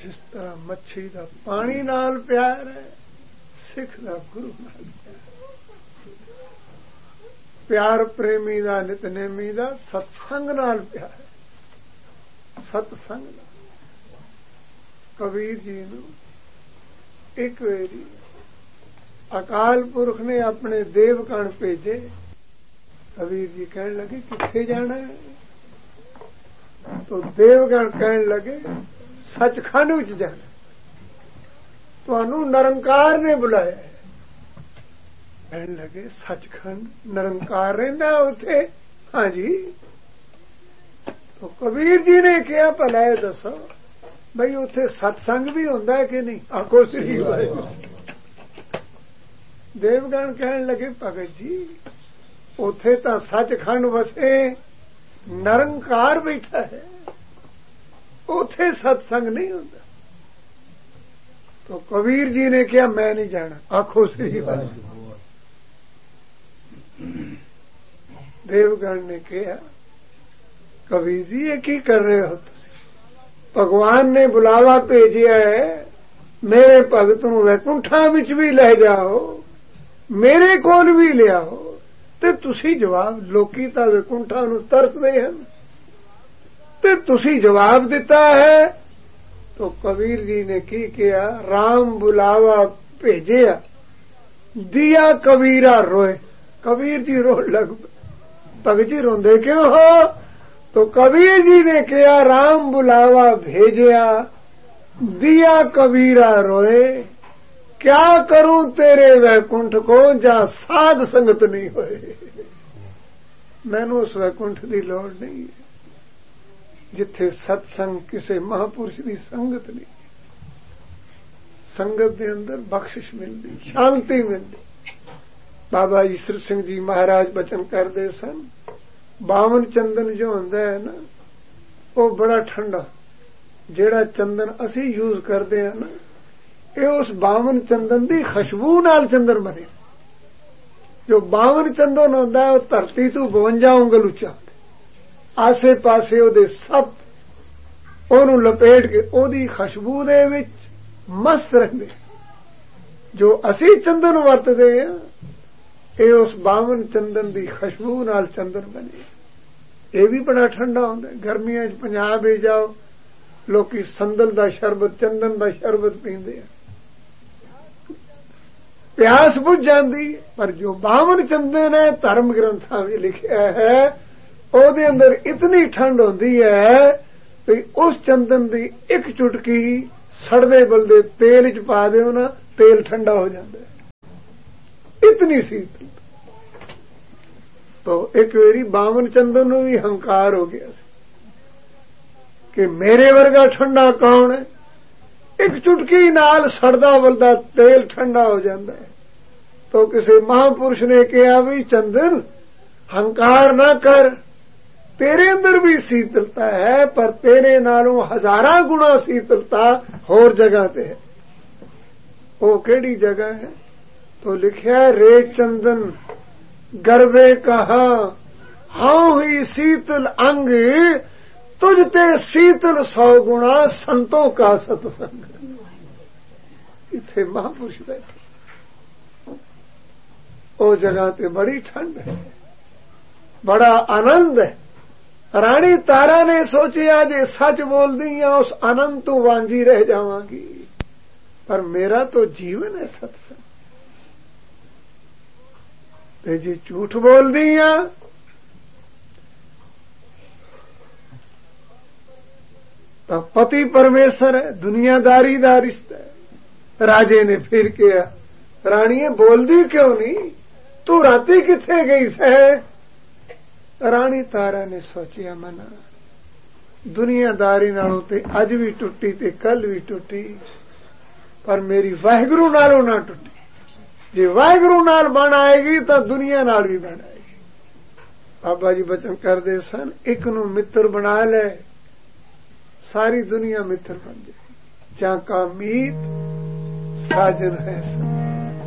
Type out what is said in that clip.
ਜਿਸ ਤਰ੍ਹਾਂ ਮੱਛੀ ਦਾ ਪਾਣੀ ਨਾਲ ਪਿਆਰ ਹੈ, ਸਿੱਖ ਦਾ ਗੁਰੂ ਨਾਲ ਪਿਆਰ ਪ੍ਰੇਮੀ ਦਾ, ਨਿਤਨੇਮੀ ਦਾ ਸਤਸੰਗ ਨਾਲ ਪਿਆਰ ਹੈ। ਸਤਸੰਗ ਨਾਲ ਕਬੀਰ ਜੀ ਨੂੰ ਇੱਕ ਵਾਰੀ ਅਕਾਲ ਪੁਰਖ ਨੇ ਆਪਣੇ ਦੇਵਕਣ ਭੇਜੇ। ਕਬੀਰ ਜੀ ਕਹਿਣ ਲੱਗੇ ਕਿੱਥੇ ਜਾਣਾ ਹੈ? तो देवगण कहने लगे सचखंड विच जाना, तुहानू निरंकार ने बुलाया है। कहने लगे सचखंड निरंकार रहिंदा उत्थे? हाँ जी। तो कबीर जी ने कहा भला ये दसो बई उत्थे सत्संग भी हुंदा है कि नहीं? आखो श्री वाहिगुरू। देवगण कहने लगे भगत जी उत्थे तां सचखंड वसे, निरंकार बैठा है, उथे सत्संग नहीं होता। तो कबीर जी ने कहा मैं नहीं जाना। आखो श्री वाहिगुरू। देवगण ने कहा कबीर जी ये की कर रहे हो तुसीं? भगवान ने बुलावा भेजिया है, मेरे भगत नूं वैकुंठां विच भी ले जाओ, मेरे कोल भी ले आओ। ते तुसी जवाब, लोकी तां वैकुंठां नूं तरसदे हन ते तुसी जवाब दिता है। तो कबीर जी ने की किया? राम बुलावा भेजिया, दिया कबीरा रोए। कबीर जी रोन लग पे। भगत जी रोंदे क्यों हो? तो कबीर जी ने कहा राम बुलावा भेजिया, दिया कबीरा रोए, क्या करूं तेरे वैकुंठ को जहां साध संगत नहीं होए। मैनू उस वैकुंठ की लोड़ नहीं है जिथे सत्संग किसी महापुरुष की संगत नहीं। संगत के अंदर बख्शिश मिलती, शांति मिलती। बाबा ईश्वर सिंह जी महाराज बचन करते सन, बावन चंदन जो होंदा है ना वो बड़ा ठंडा, जेड़ा चंदन असी यूज करते हैं ना ये उस बावन चंदन की खुशबू नाल चंदन बने। जो बावन चंदन होंदा है धरती तो 52 उंगल उच्चा, आसे पासे ओदे सब ओनू लपेट के ओदी खुशबू दे विच मस्त रहिंदे। जो असी चंदन वरतदे हैं ये उस बावन चंदन की खुशबू नाल चंदन बने। ये भी बड़ा ठंडा होंदा है। गर्मियां च पंजाब ही जाओ लोकी संदल दा शरबत, चंदन दा शरबत पींदे हैं, प्यास बुझ जाती। पर जो बावन चंदन है धर्म ग्रंथां में लिखा है ओदे अंदर इतनी ठंड होती है भी उस चंदन की एक चुटकी सड़दे बलदे तेल च पा दो ना, तेल ठंडा हो जाता है, इतनी शीतल। तो एक बारी बावन चंदन नूं भी हंकार हो गया कि मेरे वर्गा ठंडा कौन है? एक चुटकी नाल सड़दा बलदा तेल ठंडा हो जाता है। तो किसी महापुरुष ने कहा भी चंदन हंकार ना कर, तेरे अंदर भी शीतलता है पर तेरे नालों 1000 गुणा शीतलता होर जगह ते है। वो केड़ी जगह है? तो लिखा रे चंदन गर्वे कहा हाउ ही शीतल अंग, तुझते शीतल 100 गुणा संतों का सत्संग। इथे महापुरुष बैठे, ओ जगह ते बड़ी ठंड है, बड़ा आनंद है। रानी तारा ने सोचा जे सच बोल दी उस आनंद तो वांझी रह जावांगी, पर मेरा तो जीवन है सत्संग। ते जे झूठ बोल दी तो पति परमेश्वर है, दुनियादारी दा रिश्ता है। राजे ने फिर किया राणीए बोलदी क्यों नहीं, तू राती किथे गई है? रानी तारा ने सोचिया मना दुनियादारी नालों ते अज भी टुटी ते कल भी टुटी, पर मेरी वाहिगुरु नालों ना टुटी। जे वाहिगुरु नाल बन आएगी तो दुनिया नाल भी बन आएगी। बाबा जी बचन करदे सन एक नूं मित्र बना ले सारी दुनिया मित्र बन जाए। जा का मीत साजन है सन।